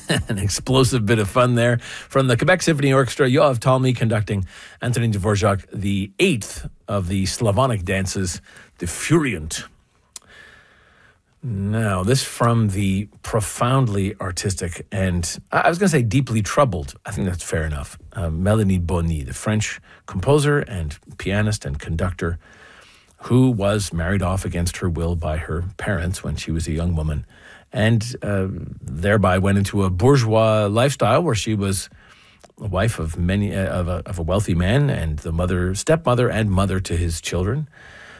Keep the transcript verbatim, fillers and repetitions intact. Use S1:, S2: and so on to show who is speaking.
S1: An explosive bit of fun there. From the Quebec Symphony Orchestra, Yoav Talmy conducting Antonin Dvorak, the eighth of the Slavonic dances, the Furient. Now, this from the profoundly artistic and, I was going to say deeply troubled, I think that's fair enough, uh, Melanie Bonny, the French composer and pianist and conductor who was married off against her will by her parents when she was a young woman, and uh, thereby went into a bourgeois lifestyle where she was a wife of many uh, of, a, of a wealthy man and the mother, stepmother and mother to his children.